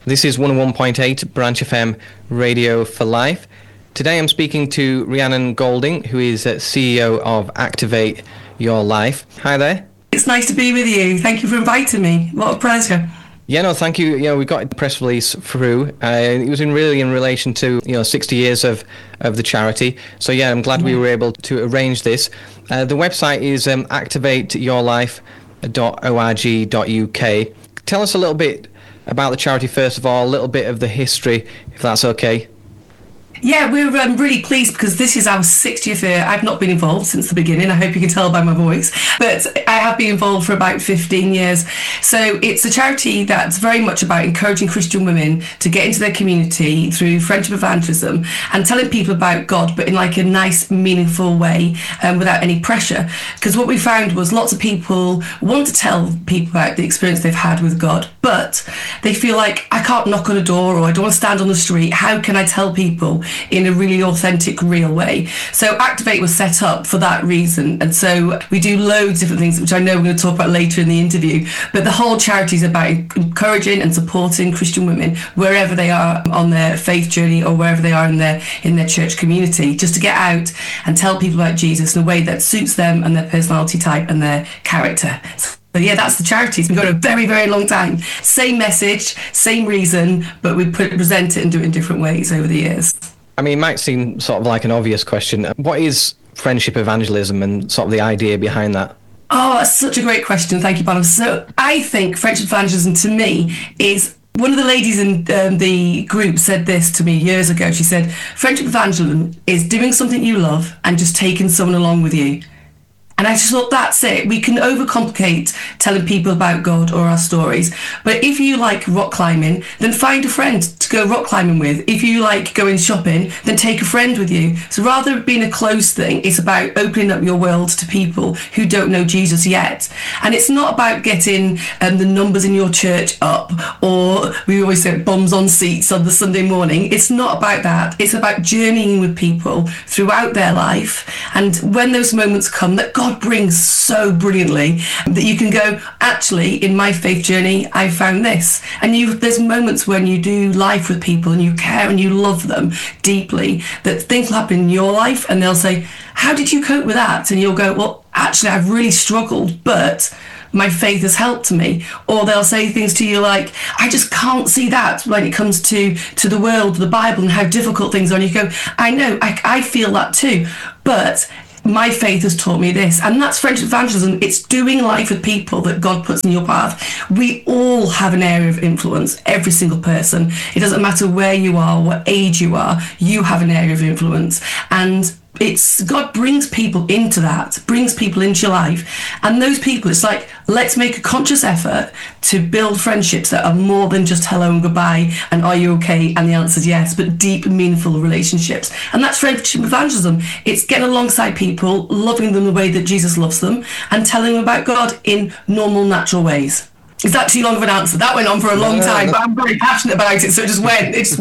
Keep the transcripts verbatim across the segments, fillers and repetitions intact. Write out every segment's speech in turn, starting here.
This is one oh one point eight Branch F M Radio for Life. Today I'm speaking to Rhiannon Golding, who is C E O of Activate Your Life. Hi there. It's nice to be with you. Thank you for inviting me. What a pleasure. Yeah, no, thank you. You know, we got the press release through. Uh, it was in really in relation to, you know, sixty years of, of the charity. So yeah, I'm glad yeah. we were able to arrange this. Uh, the website is um, activate your life dot org dot U K. Tell us a little bit about the charity first of all, a little bit of the history, if that's okay. Yeah, we're um, really pleased because this is our sixtieth year. I've not been involved since the beginning. I hope you can tell by my voice. But I have been involved for about fifteen years. So it's a charity that's very much about encouraging Christian women to get into their community through friendship evangelism and telling people about God, but in like a nice, meaningful way um, without any pressure. Because what we found was lots of people want to tell people about the experience they've had with God, but they feel like, I can't knock on a door or I don't want to stand on the street. How can I tell people in a really authentic, real way? So Activate was set up for that reason. And so we do loads of different things, which I know we're going to talk about later in the interview. But the whole charity is about encouraging and supporting Christian women wherever they are on their faith journey or wherever they are in their in their church community, just to get out and tell people about Jesus in a way that suits them and their personality type and their character. So yeah, that's the charity. It's been going a very, very long time. Same message, same reason, but we present it and do it in different ways over the years. I mean, it might seem sort of like an obvious question. What is friendship evangelism and sort of the idea behind that? Oh, that's such a great question. Thank you, Bonham. So I think friendship evangelism to me is, one of the ladies in um, the group said this to me years ago. She said, friendship evangelism is doing something you love and just taking someone along with you. And I just thought, that's it. We can overcomplicate telling people about God or our stories. But if you like rock climbing, then find a friend to go rock climbing with. If you like going shopping, then take a friend with you. So rather than being a closed thing, it's about opening up your world to people who don't know Jesus yet. And it's not about getting um, the numbers in your church up, or we always say bombs on seats on the Sunday morning. It's not about that. It's about journeying with people throughout their life. And when those moments come that God God brings so brilliantly, that you can go, actually, in my faith journey, I found this. And you, there's moments when you do life with people and you care and you love them deeply, that things will happen in your life and they'll say, how did you cope with that? And you'll go, well, actually, I've really struggled, but my faith has helped me. Or they'll say things to you like, I just can't see that when it comes to, to the world, the Bible, and how difficult things are. And you go, I know, I, I feel that too. But my faith has taught me this. And that's friendship evangelism. It's doing life with people that God puts in your path. We all have an area of influence, every single person. It doesn't matter where you are, what age you are, you have an area of influence. And it's God brings people into that, brings people into your life. And those people, it's like, let's make a conscious effort to build friendships that are more than just hello and goodbye and are you okay? And the answer is yes, but deep, meaningful relationships. And that's friendship evangelism. It's getting alongside people, loving them the way that Jesus loves them, and telling them about God in normal, natural ways. Is that too long of an answer? That went on for a long no, time, no. But I'm very passionate about it, so it just went, it just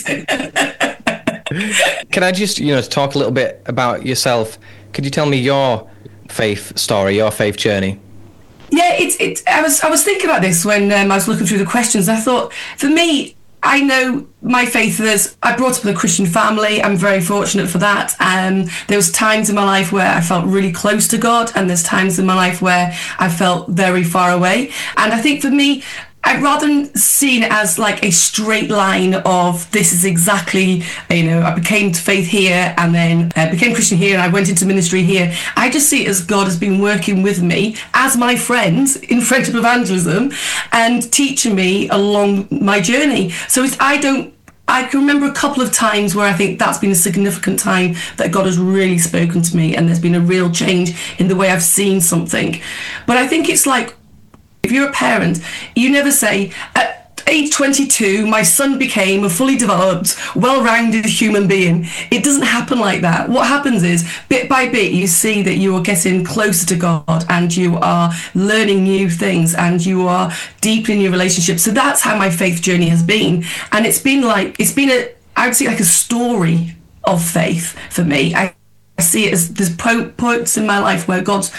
went. Can I just, you know, talk a little bit about yourself? Could you tell me your faith story, your faith journey? Yeah, it's it's. I was I was thinking about this when um, I was looking through the questions. I thought, for me, I know my faith is, I brought up in a Christian family. I'm very fortunate for that. Um, there was times in my life where I felt really close to God, and there's times in my life where I felt very far away. And I think for me, I'd rather see it as like a straight line of this is exactly, you know, I became to faith here and then uh, became Christian here and I went into ministry here. I just see it as God has been working with me as my friend in friendship evangelism and teaching me along my journey. So it's, I don't, I can remember a couple of times where I think that's been a significant time that God has really spoken to me and there's been a real change in the way I've seen something. But I think it's like, if you're a parent, you never say, at age twenty-two, my son became a fully developed, well-rounded human being. It doesn't happen like that. What happens is, bit by bit, you see that you are getting closer to God and you are learning new things and you are deepening your relationship. So that's how my faith journey has been. And it's been like, it's been a, I would say like a story of faith for me. I, I see it as there's po- points in my life where God's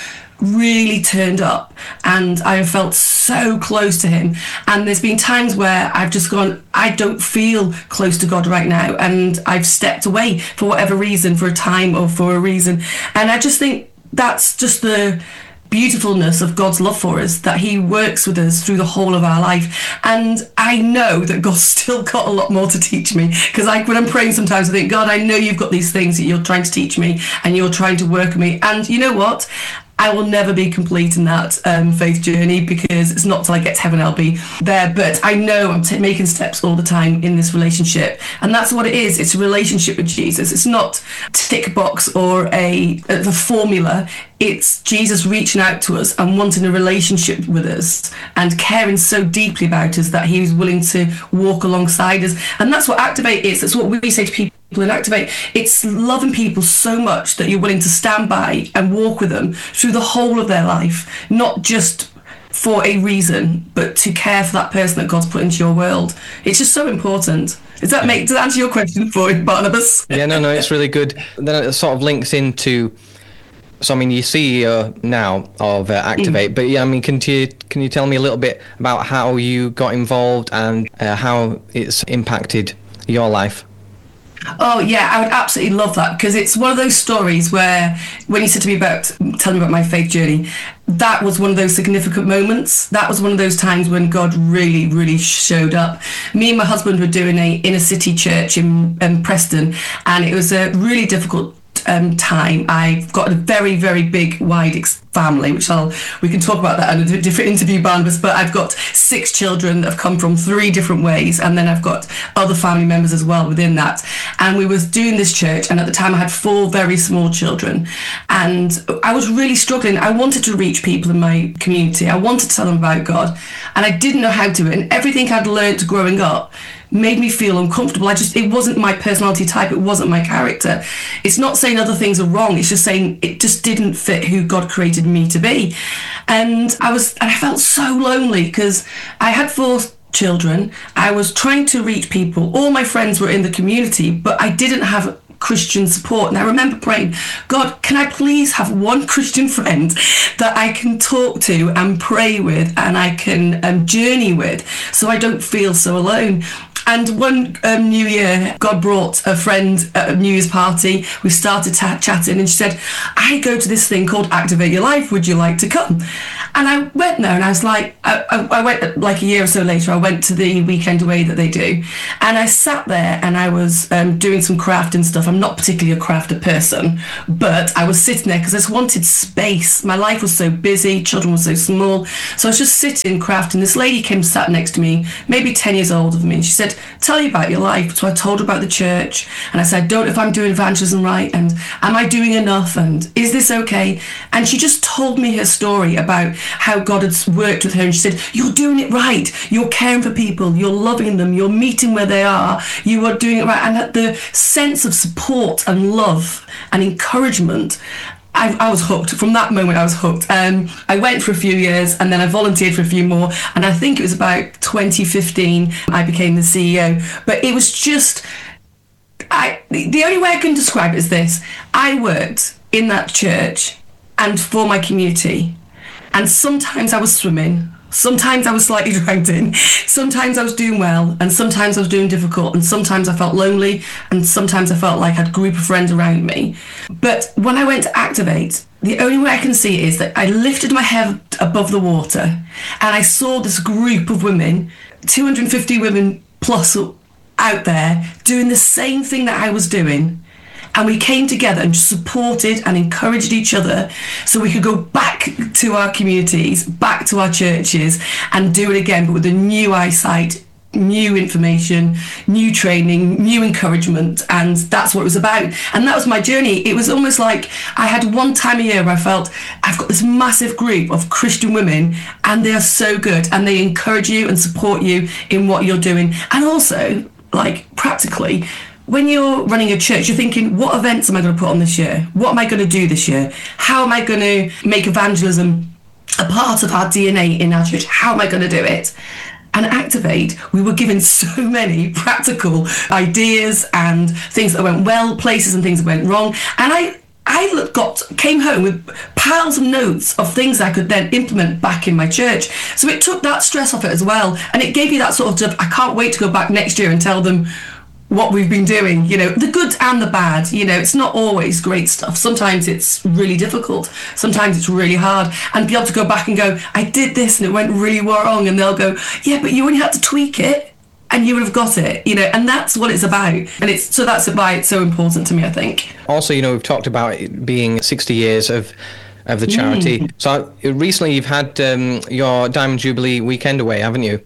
really turned up, and I have felt so close to him. And there's been times where I've just gone, I don't feel close to God right now, and I've stepped away for whatever reason, for a time or for a reason. And I just think that's just the beautifulness of God's love for us, that he works with us through the whole of our life. And I know that God's still got a lot more to teach me, because I, when I'm praying sometimes I think, God, I know you've got these things that you're trying to teach me and you're trying to work with me. And you know what? I will never be complete in that um, faith journey, because it's not till I get to heaven I'll be there. But I know I'm t- making steps all the time in this relationship. And that's what it is. It's a relationship with Jesus. It's not tick box or a, a formula. It's Jesus reaching out to us and wanting a relationship with us and caring so deeply about us that he's willing to walk alongside us. And that's what Activate is. That's what we say to people in Activate. It's loving people so much that you're willing to stand by and walk with them through the whole of their life, not just for a reason, but to care for that person that God's put into your world. It's just so important. Does that make, does that answer your question for you, Barnabas? Yeah, no, no, it's really good. Then it sort of links into, so I mean, you're C E O now of uh, Activate, mm. but yeah, I mean, can you can you tell me a little bit about how you got involved and uh, how it's impacted your life? Oh yeah, I would absolutely love that, because it's one of those stories where when you said to me about telling me about my faith journey, that was one of those significant moments. That was one of those times when God really, really showed up. Me and my husband were doing a inner city church in, in Preston, and it was a really difficult Um, time. I've got a very, very big, wide ex- family, which I'll we can talk about that in a different interview, Barnabas. But I've got six children that have come from three different ways, and then I've got other family members as well within that. And we was doing this church, and at the time I had four very small children, and I was really struggling. I wanted to reach people in my community. I wanted to tell them about God, and I didn't know how to. And everything I'd learned growing up made me feel uncomfortable. I just, it wasn't my personality type. It wasn't my character. It's not saying other things are wrong. It's just saying it just didn't fit who God created me to be. And I was, and I felt so lonely, because I had four children. I was trying to reach people. All my friends were in the community, but I didn't have Christian support. And I remember praying, God, can I please have one Christian friend that I can talk to and pray with, and I can um, journey with, so I don't feel so alone. And one um, New Year, God brought a friend at a New Year's party. We started t- chatting, and she said, I go to this thing called Activate Your Life. Would you like to come? And I went there, and I was like, I, I, I went like a year or so later, I went to the weekend away that they do. And I sat there, and I was um, doing some craft and stuff. I'm not particularly a crafter person, but I was sitting there because I just wanted space. My life was so busy, children were so small. So I was just sitting crafting. This lady came, sat next to me, maybe ten years older than me. And she said, tell you about your life. So I told her about the church, and I said, I don't know if I'm doing evangelism right, and am I doing enough, and is this okay? And she just told me her story about how God had worked with her, and she said, you're doing it right, you're caring for people, you're loving them, you're meeting where they are, you are doing it right. And that the sense of support and love and encouragement, I, I was hooked. From that moment, I was hooked. Um, I went for a few years, and then I volunteered for a few more. And I think it was about twenty fifteen, I became the C E O. But it was just, I, the only way I can describe it is this. I worked in that church and for my community. And sometimes I was swimming. Sometimes I was slightly drowning. Sometimes I was doing well, and sometimes I was doing difficult, and sometimes I felt lonely, and sometimes I felt like I had a group of friends around me. But when I went to Activate, the only way I can see it is that I lifted my head above the water, and I saw this group of women, two hundred fifty women plus out there, doing the same thing that I was doing. And we came together and supported and encouraged each other so we could go back to our communities, back to our churches, and do it again, but with a new eyesight, new information, new training, new encouragement. And that's what it was about. And that was my journey. It was almost like I had one time a year where I felt I've got this massive group of Christian women, and they are so good, and they encourage you and support you in what you're doing. And also, like, practically, when you're running a church, you're thinking, what events am I going to put on this year? What am I going to do this year? How am I going to make evangelism a part of our D N A in our church? How am I going to do it? And Activate, we were given so many practical ideas and things that went well, places and things that went wrong. And I, I got came home with piles of notes of things I could then implement back in my church. So it took that stress off it as well, and it gave you that sort of, I can't wait to go back next year and tell them what we've been doing, you know, the good and the bad. You know, it's not always great stuff. Sometimes it's really difficult. Sometimes it's really hard. And be able to go back and go, I did this and it went really wrong. And they'll go, yeah, but you only had to tweak it and you would have got it, you know, and that's what it's about. And it's so that's why it's so important to me, I think. Also, you know, we've talked about it being sixty years of of the charity. Mm. So recently you've had um, your Diamond Jubilee weekend away, haven't you?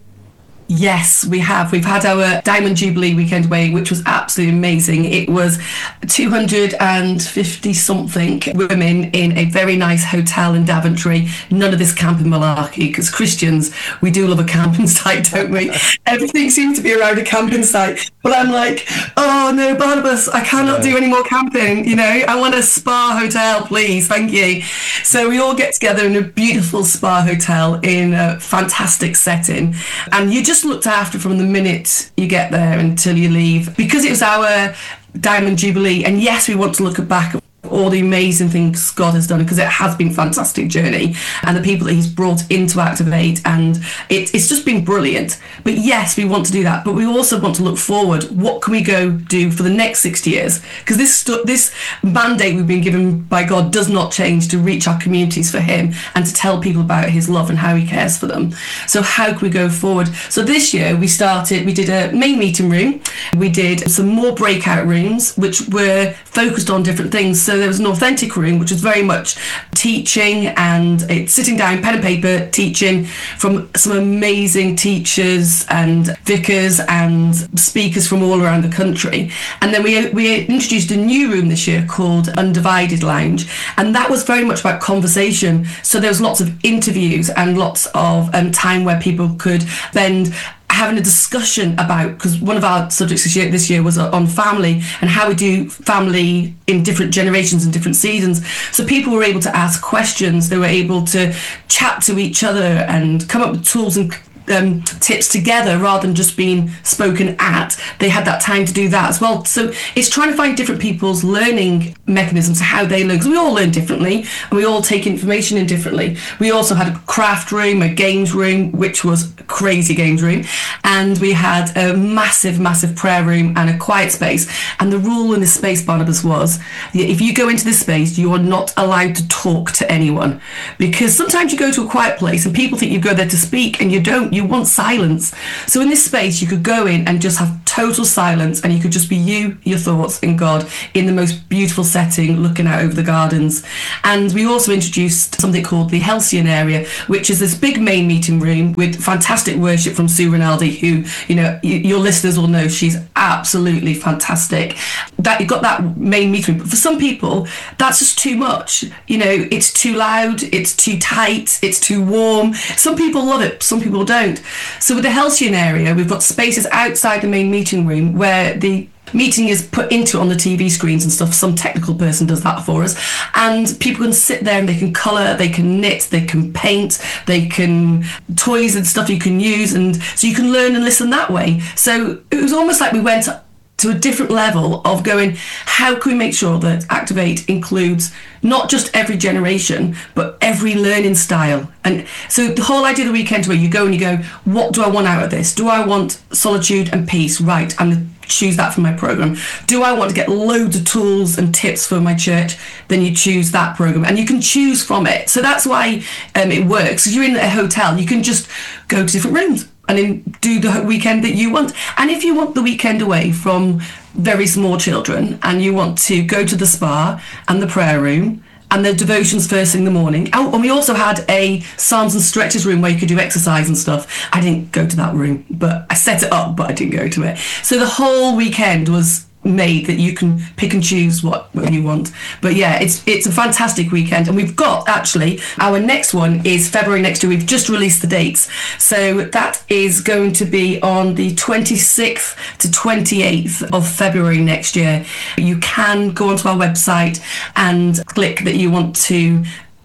Yes, we have. We've had our Diamond Jubilee weekend away, which was absolutely amazing. It was two hundred fifty something women in a very nice hotel in Daventry. None of this camping malarkey, because Christians, we do love a camping site, don't we? Everything seems to be around a camping site. But I'm like, oh no, Barnabas, I cannot yeah. do any more camping. You know, I want a spa hotel, please. Thank you. So we all get together in a beautiful spa hotel in a fantastic setting. And you just looked after from the minute you get there until you leave, because it was our Diamond Jubilee. And yes, we want to look back at all the amazing things God has done, because it has been a fantastic journey, and the people that he's brought into Activate, and it, it's just been brilliant. But yes, we want to do that, but we also want to look forward. What can we go do for the next sixty years? Because this stu- this mandate we've been given by God does not change, to reach our communities for him and to tell people about his love and how he cares for them. So how can we go forward? So this year we started, we did a main meeting room, we did some more breakout rooms which were focused on different things. So there was an authentic room, which was very much teaching, and it's sitting down, pen and paper, teaching from some amazing teachers and vicars and speakers from all around the country. And then we we introduced a new room this year called Undivided Lounge, and that was very much about conversation. So there was lots of interviews and lots of um, time where people could spend having a discussion about, because one of our subjects this year, this year was on family and how we do family in different generations and different seasons. So people were able to ask questions, they were able to chat to each other and come up with tools and Um, tips together rather than just being spoken at. They had that time to do that as well. So it's trying to find different people's learning mechanisms, how they learn, because we all learn differently and we all take information in differently. We also had a craft room, a games room, which was a crazy games room, and we had a massive, massive prayer room and a quiet space. And the rule in this space, Barnabas, was if you go into this space, you are not allowed to talk to anyone, because sometimes you go to a quiet place and people think you go there to speak, and you don't. You want silence. So in this space, you could go in and just have total silence, and you could just be you, your thoughts, and God in the most beautiful setting, looking out over the gardens. And we also introduced something called the Halcyon area, which is this big main meeting room with fantastic worship from Sue Rinaldi, who, you know, y- your listeners will know she's absolutely fantastic. That you've got that main meeting room, but for some people, that's just too much. You know, it's too loud, it's too tight, it's too warm. Some people love it, some people don't. So with the Halcyon area, we've got spaces outside the main meeting room where the meeting is put into on the T V screens and stuff. Some technical person does that for us, and people can sit there and they can colour, they can knit, they can paint, they can toys and stuff you can use, and so you can learn and listen that way. So it was almost like we went to a different level of going, how can we make sure that Activate includes not just every generation, but every learning style? And so the whole idea of the weekend where you go and you go, what do I want out of this? Do I want solitude and peace? Right, I'm going to choose that for my program. Do I want to get loads of tools and tips for my church? Then you choose that program, and you can choose from it. So that's why um, it works. If you're in a hotel, you can just go to different rooms and then do the weekend that you want. And if you want the weekend away from very small children and you want to go to the spa and the prayer room and the devotions first thing in the morning. Oh, and we also had a Psalms and Stretches room where you could do exercise and stuff. I didn't go to that room, but I set it up, but I didn't go to it. So the whole weekend was made that you can pick and choose what, what you want. But yeah, it's it's a fantastic weekend, and we've got actually our next one is February next year. We've just released the dates, so that is going to be on the twenty-sixth to twenty-eighth of February next year. You can go onto our website and click that you want to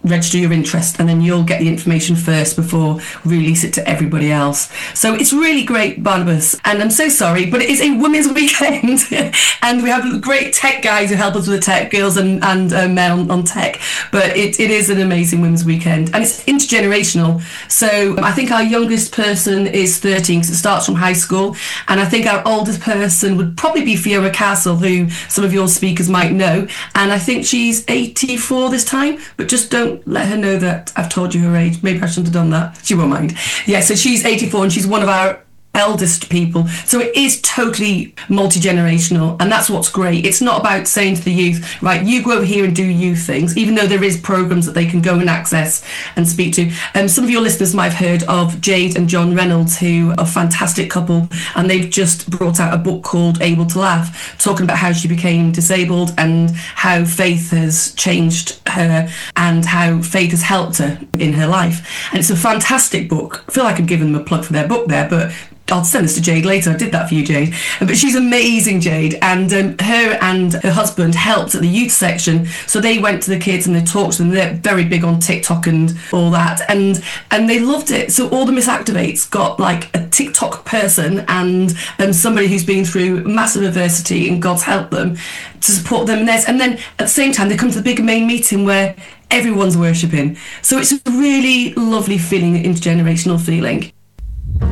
register your interest, and then you'll get the information first before we release it to everybody else. So it's really great, Barnabas, and I'm so sorry, but it is a women's weekend and we have great tech guys who help us with the tech, girls and, and uh, men on, on tech, but it, it is an amazing women's weekend, and it's intergenerational. So I think our youngest person is thirteen, because it starts from high school, and I think our oldest person would probably be Fiona Castle, who some of your speakers might know, and I think she's eighty-four this time, but just don't let her know that I've told you her age. Maybe I shouldn't have done that. She won't mind. Yeah, so she's eighty-four and she's one of our eldest people. So it is totally multi-generational, and that's what's great. It's not about saying to the youth, right, you go over here and do you things, even though there is programs that they can go and access and speak to. Um, some of your listeners might have heard of Jade and John Reynolds, who are a fantastic couple, and they've just brought out a book called Able to Laugh, talking about how she became disabled and how faith has changed her and how faith has helped her in her life. And it's a fantastic book. I feel like I'm giving them a plug for their book there, but I'll send this to Jade later. I did that for you, Jade. But she's amazing, Jade. And um, her and her husband helped at the youth section. So they went to the kids and they talked to them. They're very big on TikTok and all that. And and they loved it. So all the Miss Activates got like a TikTok person and um, somebody who's been through massive adversity, and God's helped them to support them in theirs. And then at the same time, they come to the big main meeting where everyone's worshipping. So it's a really lovely feeling, intergenerational feeling.